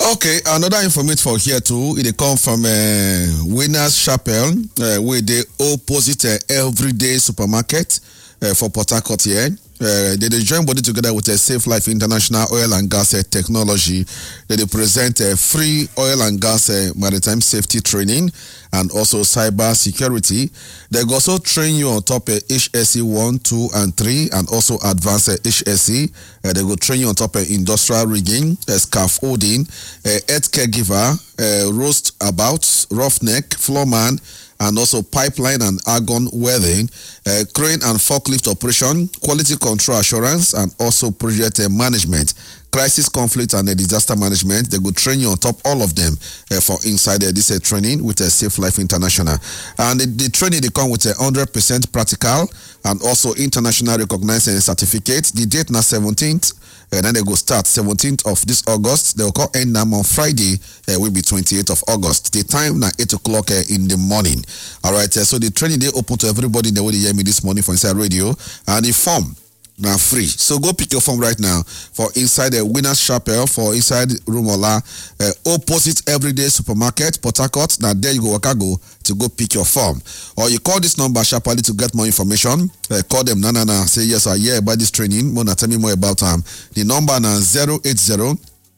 Okay, another information for here too. It come from Winners Chapel, where they opposite Everyday Supermarket for Port Harcourt here. They join body together with a Safe Life International Oil and Gas Technology. They present free oil and gas maritime safety training and also cyber security. They also train you on top HSE 1, 2, and 3, and also advanced HSE. They will train you on top industrial rigging, scaffolding, earth caregiver, roast about, roughneck, floorman, and also pipeline and argon welding, crane and forklift operation, quality control assurance, and also project management, crisis conflict and disaster management. They will train you on top all of them for inside this training with Safe Life International. And the training, they come with 100% practical and also international recognized certificate. The date now 17th. And then they go start 17th of this August. They will call end on Friday, will be 28th of August. The time now 8 o'clock in the morning. All right. So the training they open to everybody in the way they hear me this morning for Inside Radio, and the form now free. So go pick your form right now for inside the Winners Chapel for inside Rumola, opposite Everyday Supermarket, Port Harcourt. Now there you go, go to go pick your form, or you call this number sharply to get more information. Call them na say yes I hear about this training. Mona tell me more about the number now 080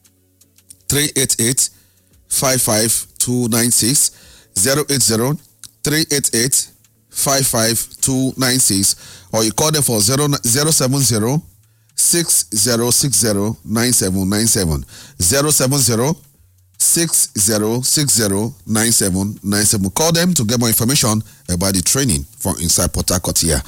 388 55296 080 388 55296, or you call them for 070 6060 9797 070 6060 9797. Call them to get more information about the training from inside Port Harcourt here.